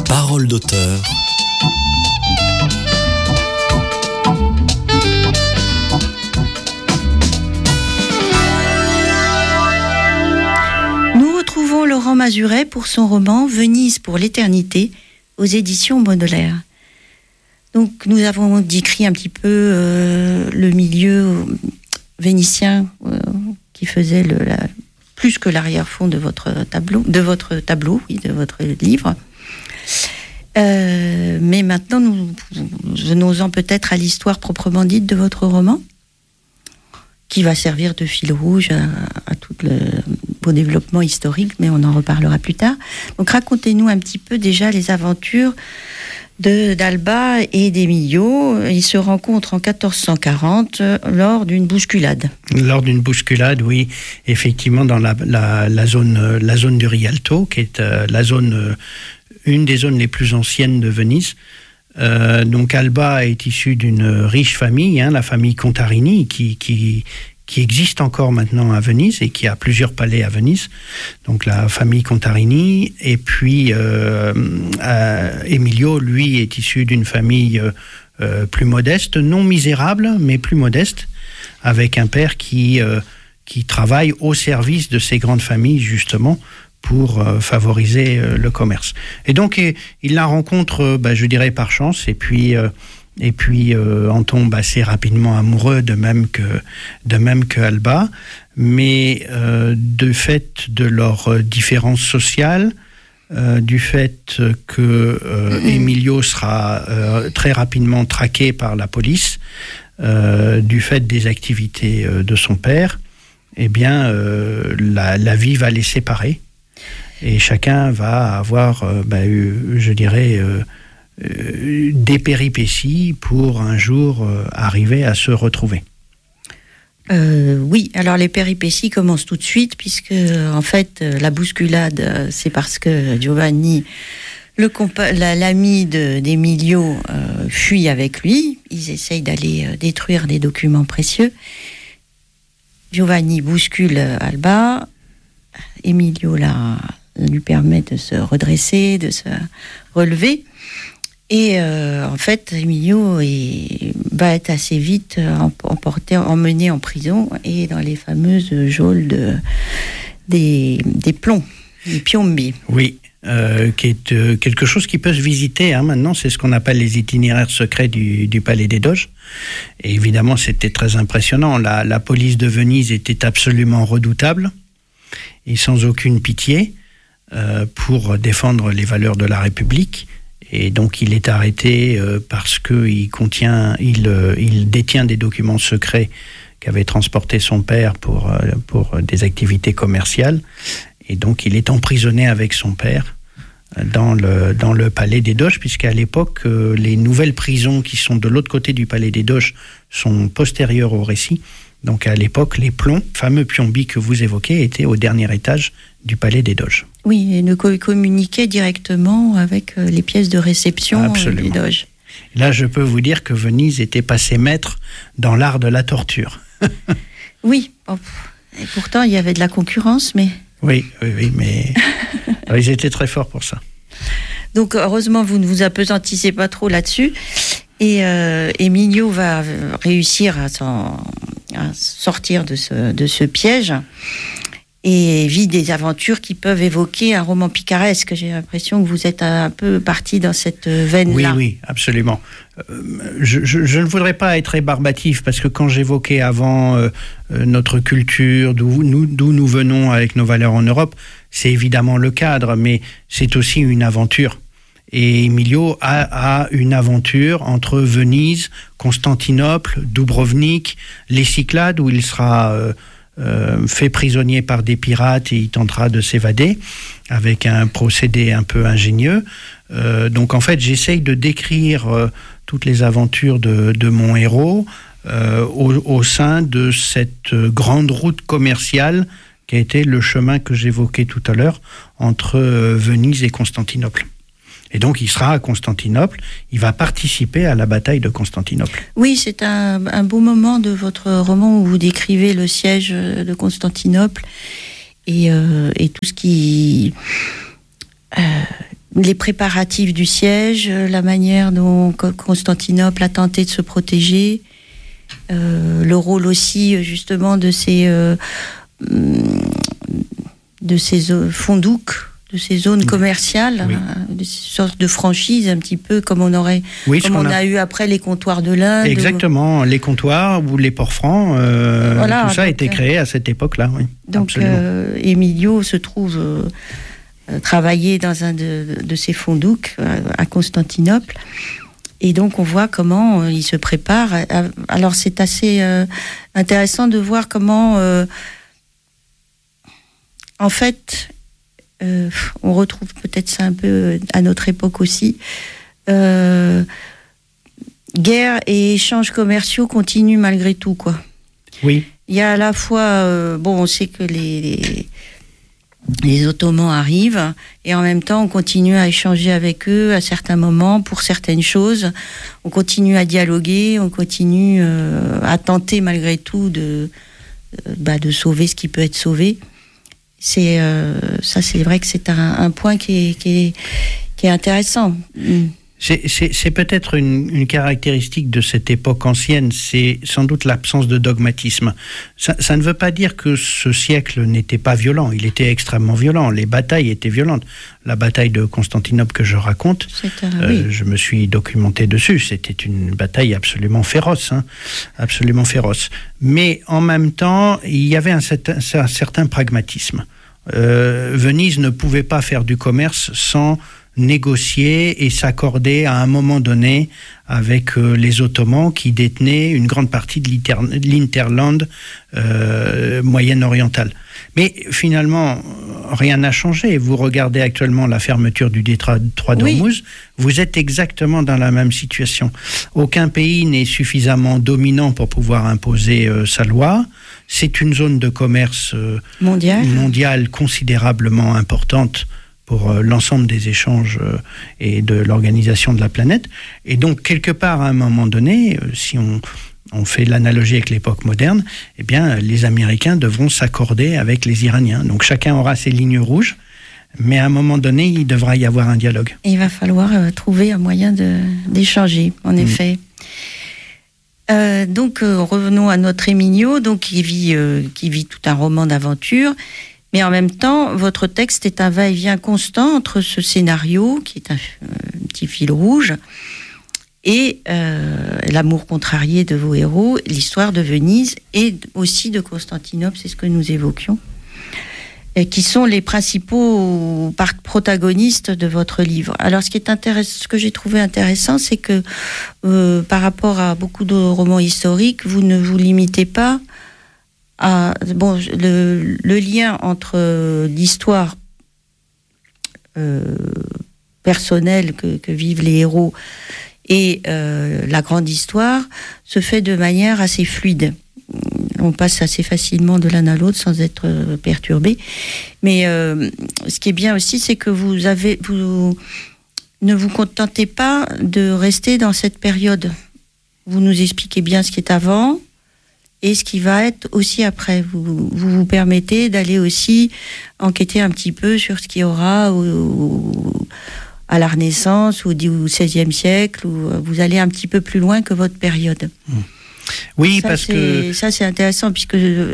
Parole d'auteur. Nous retrouvons Laurent Mazuret pour son roman Venise pour l'éternité aux éditions Baudelaire. Donc nous avons décrit un petit peu le milieu vénitien qui faisait plus que l'arrière-fond de votre tableau, de votre livre. Mais maintenant, nous venons-en peut-être à l'histoire proprement dite de votre roman, qui va servir de fil rouge à tout le beau développement historique, mais on en reparlera plus tard. Donc racontez-nous un petit peu déjà les aventures d'Alba et d'Emilio. Ils se rencontrent en 1440 lors d'une bousculade. Lors d'une bousculade, oui, effectivement, dans la zone du Rialto, qui est une des zones les plus anciennes de Venise. Donc Alba est issue d'une riche famille, la famille Contarini, qui existe encore maintenant à Venise et qui a plusieurs palais à Venise. Donc la famille Contarini, et puis Emilio, lui, est issu d'une famille plus modeste, non misérable, mais plus modeste, avec un père qui travaille au service de ces grandes familles, justement, pour favoriser le commerce. Et donc, il la rencontre, je dirais, par chance, et puis en tombe assez rapidement amoureux, de même que Alba, mais du fait de leur différence sociale, du fait que Emilio sera très rapidement traqué par la police, du fait des activités de son père, eh bien, la vie va les séparer. Et chacun va avoir, je dirais, des péripéties pour un jour arriver à se retrouver. Oui, alors les péripéties commencent tout de suite, puisque en fait, la bousculade, c'est parce que Giovanni, l'ami d'Emilio, fuit avec lui. Ils essayent d'aller détruire des documents précieux. Giovanni bouscule Alba. Emilio lui permet de se redresser, de se relever. Et en fait, Emilio va être assez vite emmené en prison et dans les fameuses geôles des plombs, des piombi. Oui, qui est quelque chose qui peut se visiter maintenant. C'est ce qu'on appelle les itinéraires secrets du Palais des Doges. Et évidemment, c'était très impressionnant. La police de Venise était absolument redoutable et sans aucune pitié pour défendre les valeurs de la République. Et donc il est arrêté parce qu'il détient des documents secrets qu'avait transporté son père pour des activités commerciales. Et donc il est emprisonné avec son père dans le palais des Doges, puisqu'à l'époque, les nouvelles prisons qui sont de l'autre côté du palais des Doges sont postérieures au récit. Donc à l'époque, les plombs, fameux piombi que vous évoquez, étaient au dernier étage du palais des Doges. Oui, et ne communiquaient directement avec les pièces de réception des Doges. Là, je peux vous dire que Venise était passé maître dans l'art de la torture. Oui, et pourtant il y avait de la concurrence, mais... Oui, mais ils étaient très forts pour ça. Donc heureusement, vous ne vous appesantissez pas trop là-dessus. Et Emilio va réussir à sortir de ce piège et vit des aventures qui peuvent évoquer un roman picaresque. J'ai l'impression que vous êtes un peu parti dans cette veine-là. Oui, absolument. Je ne voudrais pas être rébarbatif, parce que quand j'évoquais avant notre culture, d'où nous venons avec nos valeurs en Europe, c'est évidemment le cadre, mais c'est aussi une aventure. Et Emilio a une aventure entre Venise, Constantinople, Dubrovnik, les Cyclades, où il sera fait prisonnier par des pirates et il tentera de s'évader avec un procédé un peu ingénieux. Donc en fait, j'essaye de décrire toutes les aventures de mon héros au sein de cette grande route commerciale qui a été le chemin que j'évoquais tout à l'heure entre Venise et Constantinople. Et donc, il sera à Constantinople, il va participer à la bataille de Constantinople. Oui, c'est un beau moment de votre roman où vous décrivez le siège de Constantinople et tout ce qui les préparatifs du siège, la manière dont Constantinople a tenté de se protéger, le rôle aussi justement de ces fondouks, de ces zones commerciales, des sortes de franchises un petit peu comme on a eu après les comptoirs de l'Inde. Exactement, les comptoirs ou les ports francs, tout ça a été créé à cette époque-là. Oui, donc Emilio se trouve travailler dans un de ces fondouks à Constantinople. Et donc, on voit comment il se prépare. Alors, c'est assez intéressant de voir comment, en fait, on retrouve peut-être ça un peu à notre époque aussi. Guerre et échanges commerciaux continuent malgré tout, quoi. Oui. Il y a à la fois, on sait que les Ottomans arrivent et en même temps on continue à échanger avec eux à certains moments pour certaines choses, on continue à dialoguer, on continue à tenter malgré tout de sauver ce qui peut être sauvé. C'est vrai que c'est un point qui est intéressant. C'est peut-être une caractéristique de cette époque ancienne, c'est sans doute l'absence de dogmatisme. Ça ne veut pas dire que ce siècle n'était pas violent, il était extrêmement violent, les batailles étaient violentes. La bataille de Constantinople que je raconte, je me suis documenté dessus, c'était une bataille absolument féroce, absolument féroce. Mais en même temps, il y avait un certain pragmatisme. Venise ne pouvait pas faire du commerce sans négocier et s'accorder à un moment donné avec les Ottomans qui détenaient une grande partie de l'Hinterland moyen-oriental. Mais finalement, rien n'a changé. Vous regardez actuellement la fermeture du détroit d'Ormuz, vous êtes exactement dans la même situation. Aucun pays n'est suffisamment dominant pour pouvoir imposer sa loi. C'est une zone de commerce mondiale considérablement importante pour l'ensemble des échanges et de l'organisation de la planète. Et donc, quelque part, à un moment donné, si on fait l'analogie avec l'époque moderne, eh bien, les Américains devront s'accorder avec les Iraniens. Donc, chacun aura ses lignes rouges, mais à un moment donné, il devra y avoir un dialogue. Et il va falloir trouver un moyen d'échanger, en effet. Donc, revenons à notre Emilio, donc, qui vit tout un roman d'aventure. Mais en même temps, votre texte est un va-et-vient constant entre ce scénario, qui est un petit fil rouge, et l'amour contrarié de vos héros, l'histoire de Venise et aussi de Constantinople, c'est ce que nous évoquions, et qui sont les principaux protagonistes de votre livre. Alors, ce que j'ai trouvé intéressant, c'est que par rapport à beaucoup de romans historiques, vous ne vous limitez pas le lien entre l'histoire personnelle que vivent les héros et la grande histoire se fait de manière assez fluide. On passe assez facilement de l'un à l'autre sans être perturbé. Mais ce qui est bien aussi, c'est que vous ne vous contentez pas de rester dans cette période. Vous nous expliquez bien ce qui est avant et ce qui va être aussi après. Vous permettez d'aller aussi enquêter un petit peu sur ce qu'il y aura à la Renaissance ou au XVIe siècle, où vous allez un petit peu plus loin que votre période. Oui, ça c'est intéressant, puisque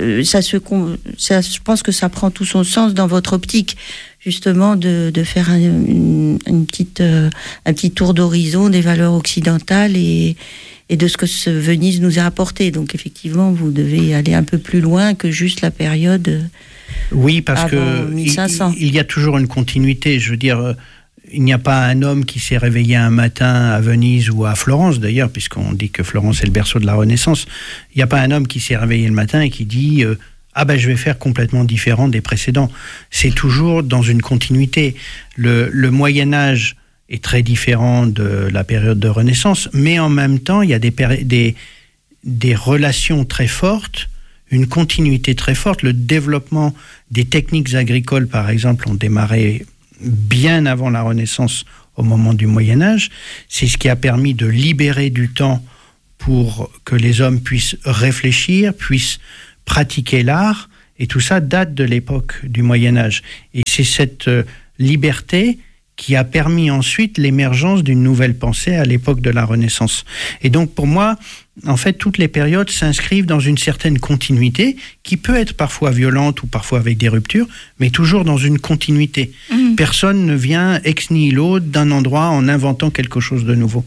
je pense que ça prend tout son sens dans votre optique, justement, de faire un petit tour d'horizon des valeurs occidentales et de ce que Venise nous a apporté. Donc effectivement, vous devez aller un peu plus loin que juste la période oui, parce avant que 1500. Il y a toujours une continuité. Je veux dire, il n'y a pas un homme qui s'est réveillé un matin à Venise ou à Florence, d'ailleurs, puisqu'on dit que Florence est le berceau de la Renaissance. Il n'y a pas un homme qui s'est réveillé le matin et qui dit je vais faire complètement différent des précédents. C'est toujours dans une continuité. Le Moyen-Âge est très différent de la période de Renaissance, mais en même temps, il y a des relations très fortes, une continuité très forte. Le développement des techniques agricoles, par exemple, ont démarré bien avant la Renaissance, au moment du Moyen-Âge. C'est ce qui a permis de libérer du temps pour que les hommes puissent réfléchir, puissent pratiquer l'art, et tout ça date de l'époque du Moyen-Âge. Et c'est cette liberté qui a permis ensuite l'émergence d'une nouvelle pensée à l'époque de la Renaissance. Et donc pour moi, en fait, toutes les périodes s'inscrivent dans une certaine continuité qui peut être parfois violente ou parfois avec des ruptures, mais toujours dans une continuité. Personne ne vient ex nihilo d'un endroit en inventant quelque chose de nouveau.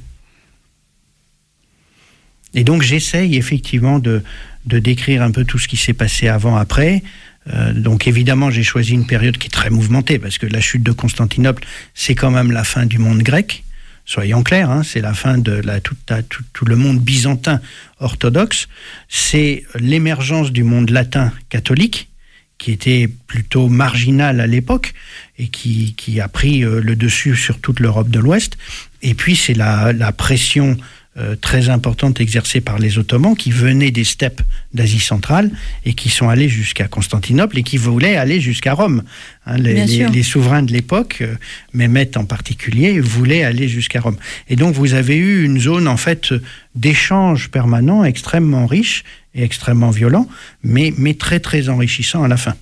Et donc j'essaye effectivement de décrire un peu tout ce qui s'est passé avant, après. Donc évidemment, j'ai choisi une période qui est très mouvementée, parce que la chute de Constantinople, c'est quand même la fin du monde grec. Soyons clairs, hein, c'est la fin de tout le monde byzantin orthodoxe. C'est l'émergence du monde latin catholique, qui était plutôt marginal à l'époque, et qui a pris le dessus sur toute l'Europe de l'Ouest. Et puis c'est la pression très importante exercée par les Ottomans, qui venaient des steppes d'Asie centrale et qui sont allés jusqu'à Constantinople et qui voulaient aller jusqu'à Rome. Hein, les souverains de l'époque, Mehmet en particulier, voulaient aller jusqu'à Rome. Et donc vous avez eu une zone en fait d'échange permanent extrêmement riche et extrêmement violent, mais très très enrichissant à la fin.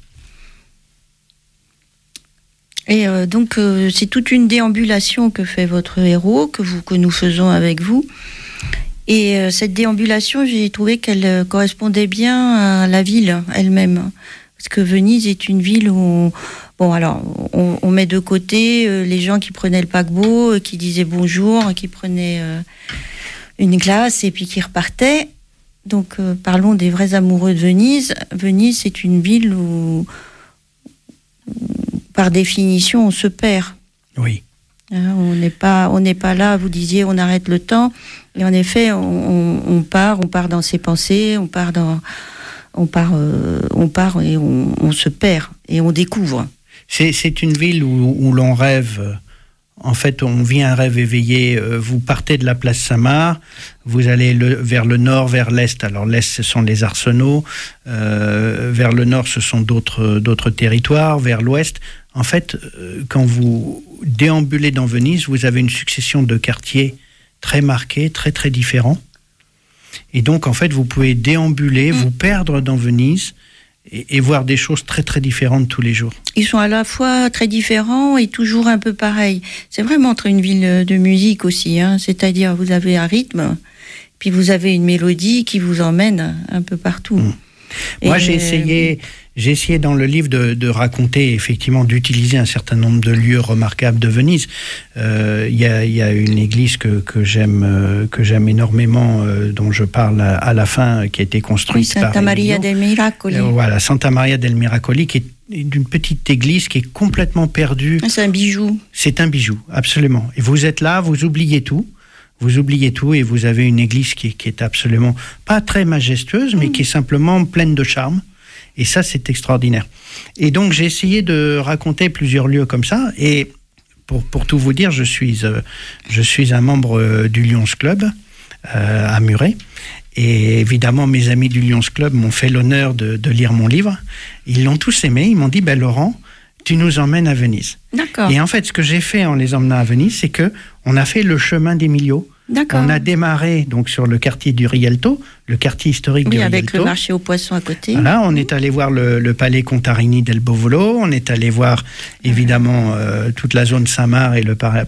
Et donc c'est toute une déambulation que fait votre héros, que nous faisons avec vous. Et cette déambulation, j'ai trouvé qu'elle correspondait bien à la ville elle-même. Parce que Venise est une ville où, on met de côté les gens qui prenaient le paquebot, qui disaient bonjour, qui prenaient une glace et puis qui repartaient. Donc parlons des vrais amoureux de Venise. Venise, c'est une ville où par définition, on se perd. Oui. On n'est pas là, vous disiez, on arrête le temps. Et en effet, on part dans ses pensées, on part et on se perd et on découvre. C'est une ville où l'on rêve. En fait, on vit un rêve éveillé. Vous partez de la place Saint-Marc, vous allez vers le nord, vers l'est. Alors l'est, ce sont les arsenaux. Vers le nord, ce sont d'autres territoires. Vers l'ouest, en fait, quand vous déambulez dans Venise, vous avez une succession de quartiers très marqués, très très différents. Et donc, en fait, vous pouvez déambuler, vous perdre dans Venise et voir des choses très très différentes tous les jours. Ils sont à la fois très différents et toujours un peu pareils. C'est vraiment une ville de musique aussi, hein. C'est-à-dire vous avez un rythme, puis vous avez une mélodie qui vous emmène un peu partout. Moi, j'ai essayé dans le livre de raconter, effectivement, d'utiliser un certain nombre de lieux remarquables de Venise. Il y a une église que j'aime énormément, dont je parle à la fin, qui a été construite par Santa Maria del Miracoli. Voilà, Santa Maria del Miracoli, qui est d'une petite église qui est complètement perdue. C'est un bijou. C'est un bijou, absolument. Et vous êtes là, vous oubliez tout. Vous oubliez tout et vous avez une église qui est absolument pas très majestueuse, mais qui est simplement pleine de charme. Et ça, c'est extraordinaire. Et donc, j'ai essayé de raconter plusieurs lieux comme ça. Et pour tout vous dire, je suis un membre du Lions Club à Muret. Et évidemment, mes amis du Lions Club m'ont fait l'honneur de lire mon livre. Ils l'ont tous aimé. Ils m'ont dit, Laurent, tu nous emmènes à Venise. D'accord. Et en fait, ce que j'ai fait en les emmenant à Venise, c'est que on a fait le chemin d'Emilio. D'accord. On a démarré donc sur le quartier du Rialto, le quartier historique du Rialto. Avec le marché aux poissons à côté. Voilà, on est allé voir le palais Contarini del Bovolo, on est allé voir évidemment toute la zone Saint-Marc et le palais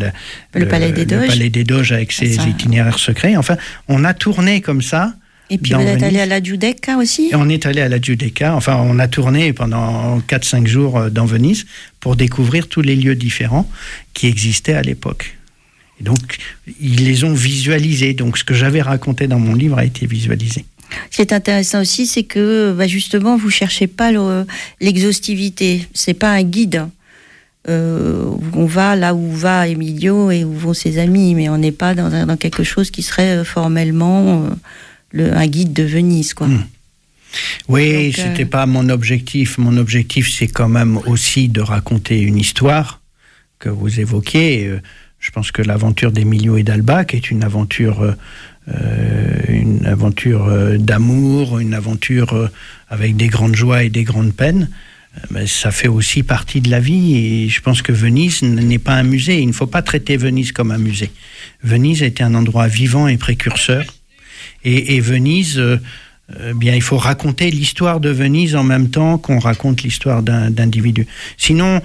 des Doges. Le palais des Doges avec ses itinéraires secrets. Enfin, on a tourné comme ça. Et puis vous êtes allé à la Giudecca aussi ? Et on est allé à la Giudecca. Enfin, on a tourné pendant 4-5 jours dans Venise pour découvrir tous les lieux différents qui existaient à l'époque. Et donc, ils les ont visualisés. Donc, ce que j'avais raconté dans mon livre a été visualisé. Ce qui est intéressant aussi, c'est que justement, vous ne cherchez pas l'exhaustivité. Ce n'est pas un guide. On va là où va Emilio et où vont ses amis, mais on n'est pas dans quelque chose qui serait formellement un guide de Venise, quoi. Oui, c'était pas mon objectif. Mon objectif, c'est quand même aussi de raconter une histoire que vous évoquiez. Je pense que l'aventure d'Emilio et d'Alba, qui est une aventure d'amour, une aventure avec des grandes joies et des grandes peines, ça fait aussi partie de la vie. Et je pense que Venise n'est pas un musée. Il ne faut pas traiter Venise comme un musée. Venise était un endroit vivant et précurseur. Et Venise, il faut raconter l'histoire de Venise en même temps qu'on raconte l'histoire d'individus. Sinon,